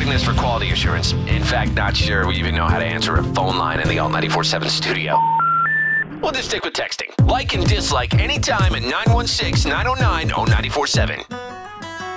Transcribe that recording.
recording this for quality assurance. In fact, not sure we even know how to answer a phone line in the Alt 94.7 studio. We'll just stick with texting. Like and dislike anytime at 916-909-0947.